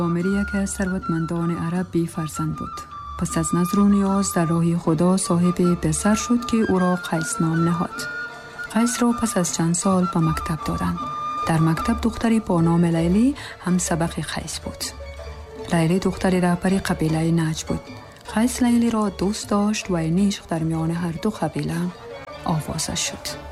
عامر یکی از ثروتمندان عرب بی فرزند بود. پس از نظر و نیاز در راه خدا صاحب پسر شد که او را قیس نام نهاد. قیس را پس از چند سال به مکتب دادند. در مکتب دختری با نام لیلی هم سبق قیس بود. لیلی دختری رهبر قبیله نجد بود. قیس لیلی را دوست داشت و این عشق در میان هر دو قبیله آغاز شد.